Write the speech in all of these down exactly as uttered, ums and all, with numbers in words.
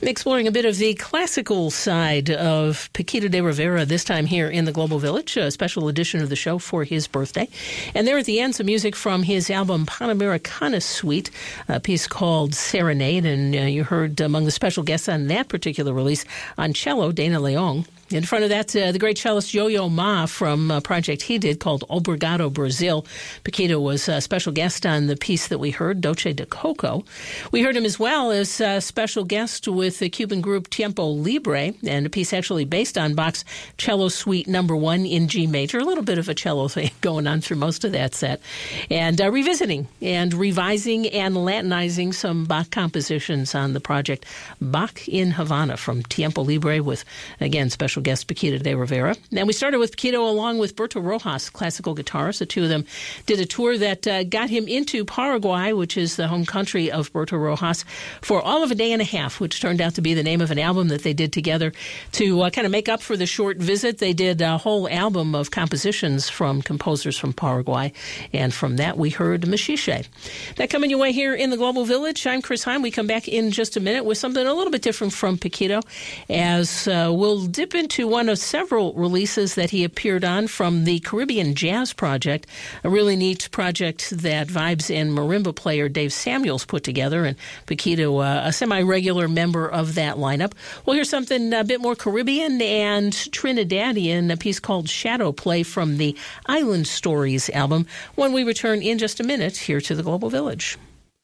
Exploring a bit of the classical side of Paquito D'Rivera, this time here in the Global Village, a special edition of the show for his birthday. And there at the end, some music from his album Panamericana Suite, a piece called Serenade. And uh, you heard among the special guests on that particular release on cello, Dana Leong. In front of that, uh, the great cellist Yo-Yo Ma from a project he did called Obrigado Brazil. Paquito was a special guest on the piece that we heard, Doce de Coco. We heard him as well as a special guest with the Cuban group Tiempo Libre, and a piece actually based on Bach's Cello Suite Number One in G Major. A little bit of a cello thing going on through most of that set. And uh, revisiting and revising and Latinizing some Bach compositions on the project Bach in Havana from Tiempo Libre with, again, special guest Paquito D'Rivera. And we started with Paquito along with Berto Rojas, classical guitarist. The two of them did a tour that uh, got him into Paraguay, which is the home country of Berto Rojas, for all of a day and a half, which turned out to be the name of an album that they did together to uh, kind of make up for the short visit. They did a whole album of compositions from composers from Paraguay, and from that we heard Machiche. That coming your way here in the Global Village. I'm Chris Heim. We come back in just a minute with something a little bit different from Paquito, as uh, we'll dip into to one of several releases that he appeared on from the Caribbean Jazz Project, a really neat project that Vibes and marimba player Dave Samuels put together, and Paquito, uh, a semi-regular member of that lineup. We'll hear something a bit more Caribbean and Trinidadian, a piece called Shadow Play from the Island Stories album, when we return in just a minute here to the Global Village.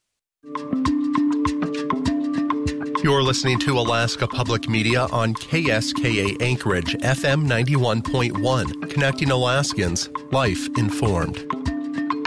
You're listening to Alaska Public Media on K S K A Anchorage, F M ninety-one point one, connecting Alaskans, life informed.